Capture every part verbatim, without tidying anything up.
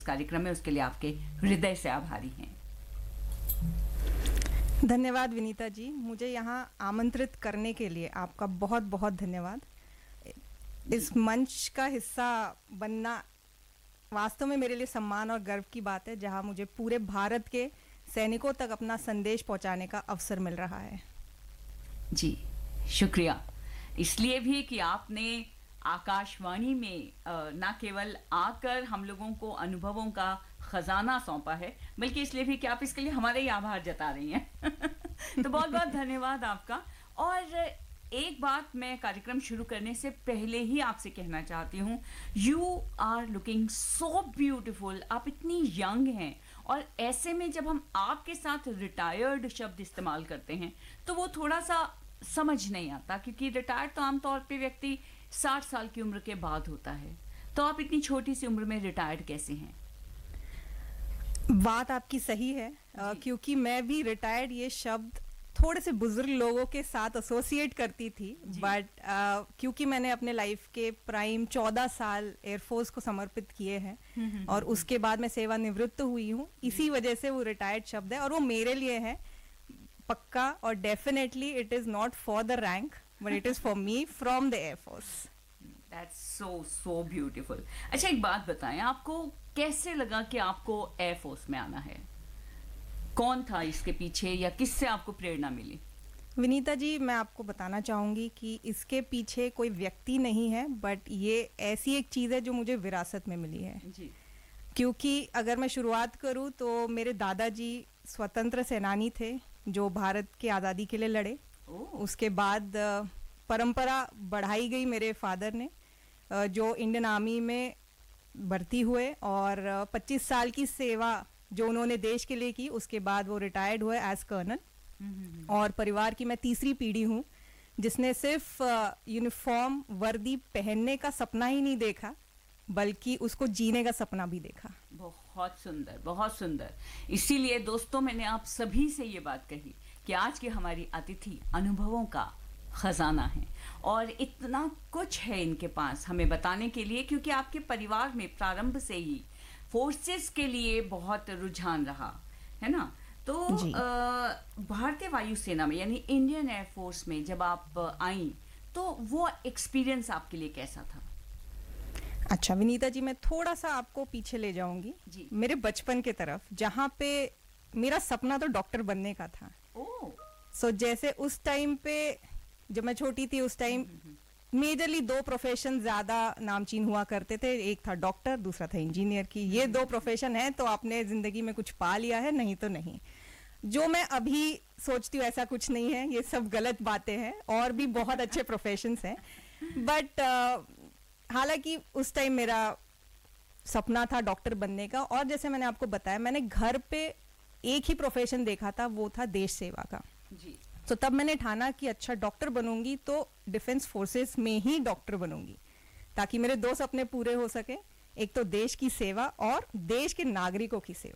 कार्यक्रम में, उसके लिए आपके हृदय से आभारी हैं। धन्यवाद विनीता जी, मुझे यहाँ आमंत्रित करने के लिए आपका बहुत बहुत धन्यवाद। इस मंच का हिस्सा बनना वास्तव में मेरे लिए सम्मान और गर्व की बात है, जहाँ मुझे पूरे भारत के सैनिकों तक अपना संदेश पहुँचाने का अवसर मिल रहा है। जी शुक्रिया, इसलिए भी कि आपने आकाशवाणी में न केवल आकर हम लोगों को अनुभवों का खजाना सौंपा है, बल्कि इसलिए भी कि आप इसके लिए हमारे ही आभार जता रही हैं। तो बहुत बहुत धन्यवाद आपका। और एक बात मैं कार्यक्रम शुरू करने से पहले ही आपसे कहना चाहती हूँ, you are looking so beautiful. आप इतनी यंग हैं, और ऐसे में जब हम आपके साथ रिटायर्ड शब्द इस्तेमाल करते हैं तो वो थोड़ा सा समझ नहीं आता, क्योंकि रिटायर्ड तो आमतौर पे व्यक्ति साठ साल की उम्र के बाद होता है। तो आप इतनी छोटी सी उम्र में रिटायर्ड कैसे हैं? बात आपकी सही है, आ, क्योंकि मैं भी रिटायर्ड ये शब्द थोड़े से बुजुर्ग लोगों के साथ एसोसिएट करती थी, बट क्योंकि मैंने अपने लाइफ के प्राइम चौदह साल एयरफोर्स को समर्पित किए हैं और उसके बाद मैं सेवानिवृत्त हुई हूँ, इसी वजह से वो रिटायर्ड शब्द है, और वो मेरे लिए है पक्का। और definitely it is not for the rank, but it is for me from the air force. That's so so beautiful. अच्छा, एक बात बताएं, आपको कैसे लगा कि आपको एयरफोर्स में आना है? कौन था इसके पीछे, या किससे आपको प्रेरणा मिली? विनीता जी, मैं आपको बताना चाहूँगी कि इसके पीछे कोई व्यक्ति नहीं है, बट ये ऐसी एक चीज़ है जो मुझे विरासत में मिली है जी। क्योंकि अगर मैं शुरुआत करूँ तो मेरे दादाजी स्वतंत्र सेनानी थे जो भारत की आज़ादी के लिए लड़े। उसके बाद परंपरा बढ़ाई गई मेरे फादर ने, जो इंडियन आर्मी में भर्ती हुए और पच्चीस साल की सेवा जो उन्होंने देश के लिए की, उसके बाद वो रिटायर्ड हुए एज कर्नल। और परिवार की मैं तीसरी पीढ़ी हूँ जिसने सिर्फ यूनिफॉर्म वर्दी पहनने का सपना ही नहीं देखा, बल्कि उसको जीने का सपना भी देखा। बहुत सुंदर, बहुत सुंदर। इसीलिए दोस्तों, मैंने आप सभी से ये बात कही कि आज की हमारी अतिथि अनुभवों का खजाना है, और इतना कुछ है इनके पास हमें बताने के लिए, क्योंकि आपके परिवार में प्रारंभ से ही फोर्सेस के लिए बहुत रुझान रहा है ना। तो भारतीय वायुसेना में, यानी इंडियन एयरफोर्स में जब आप आई, तो वो एक्सपीरियंस आपके लिए कैसा था? अच्छा विनीता जी, मैं थोड़ा सा आपको पीछे ले जाऊंगी मेरे बचपन के तरफ, जहाँ पे मेरा सपना तो डॉक्टर बनने का था। ओह। सो so, जैसे उस टाइम पे जब मैं छोटी थी, उस टाइम मेजरली दो प्रोफेशन ज्यादा नामचीन हुआ करते थे, एक था डॉक्टर, दूसरा था इंजीनियर की। ये दो प्रोफेशन है तो आपने जिंदगी में कुछ पा लिया है, नहीं तो नहीं। जो मैं अभी सोचती हूँ ऐसा कुछ नहीं है, ये सब गलत बातें हैं, और भी बहुत अच्छे प्रोफेशंस हैं। बट हालांकि उस टाइम मेरा सपना था डॉक्टर बनने का, और जैसे मैंने आपको बताया, मैंने घर पे एक ही प्रोफेशन देखा था, वो था देश सेवा का जी। तो तब मैंने ठाना कि अच्छा डॉक्टर बनूंगी तो डिफेंस फोर्सेस में ही डॉक्टर बनूंगी, ताकि मेरे दो सपने पूरे हो सके, एक तो देश की सेवा और देश के नागरिकों की सेवा।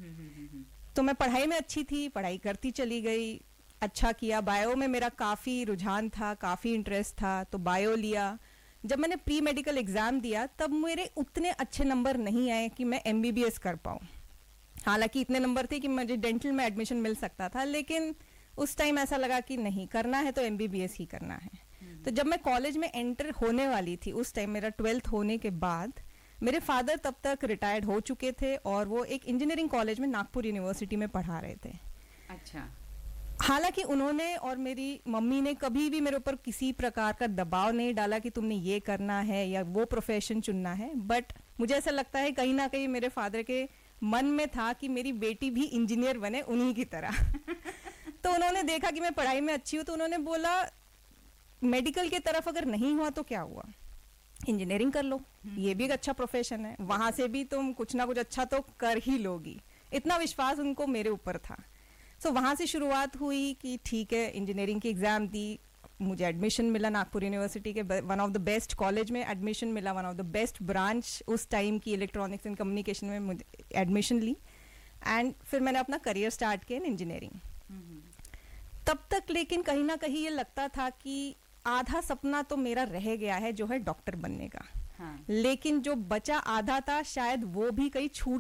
तो मैं पढ़ाई में अच्छी थी, पढ़ाई करती चली गई, अच्छा किया। बायो में मेरा काफ़ी रुझान था, काफ़ी इंटरेस्ट था, तो बायो लिया। जब मैंने प्री मेडिकल एग्ज़ाम दिया तब मेरे उतने अच्छे नंबर नहीं आए कि मैं एमबीबीएस कर पाऊँ। हालांकि इतने नंबर थे कि मुझे डेंटल में एडमिशन मिल सकता था, लेकिन उस टाइम ऐसा लगा कि नहीं, करना है तो एमबीबीएस ही करना है। तो जब मैं कॉलेज में एंटर होने वाली थी, उस टाइम मेरा ट्वेल्थ होने के बाद, मेरे फादर तब तक रिटायर्ड हो चुके थे और वो एक इंजीनियरिंग कॉलेज में नागपुर यूनिवर्सिटी में पढ़ा रहे थे। अच्छा। हालांकि उन्होंने और मेरी मम्मी ने कभी भी मेरे ऊपर किसी प्रकार का दबाव नहीं डाला कि तुमने ये करना है या वो प्रोफेशन चुनना है, बट मुझे ऐसा लगता है कहीं ना कहीं मेरे फादर के मन में था कि मेरी बेटी भी इंजीनियर बने उन्हीं की तरह। तो उन्होंने देखा कि मैं पढ़ाई में अच्छी हूँ, तो उन्होंने बोला मेडिकल की तरफ अगर नहीं हुआ तो क्या हुआ, इंजीनियरिंग कर लो, ये भी एक अच्छा प्रोफेशन है, वहां से भी तुम कुछ ना कुछ अच्छा तो कर ही लोगी। इतना विश्वास उनको मेरे ऊपर था। सो so, वहाँ से शुरुआत हुई कि ठीक है, इंजीनियरिंग की एग्ज़ाम दी, मुझे एडमिशन मिला नागपुर यूनिवर्सिटी के one of the best college में एडमिशन मिला, one of the best branch उस टाइम की इलेक्ट्रॉनिक्स एंड कम्युनिकेशन में मुझे एडमिशन ली, एंड फिर मैंने अपना करियर स्टार्ट किया इन इंजीनियरिंग। तब तक लेकिन कहीं ना कहीं ये लगता था कि आधा सपना तो मेरा रह गया है, जो है डॉक्टर बनने का। हाँ। लेकिन जो बचा आधा था शायद वो भी कहीं छूट